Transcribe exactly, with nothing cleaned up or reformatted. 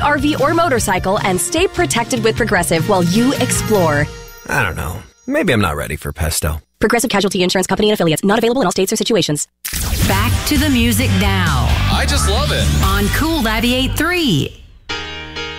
R V, or motorcycle and stay protected with Progressive while you explore. I don't know. Maybe I'm not ready for pesto. Progressive Casualty Insurance Company and Affiliates. Not available in all states or situations. Back to the music now. I just love it. On Cool ninety-eight point three.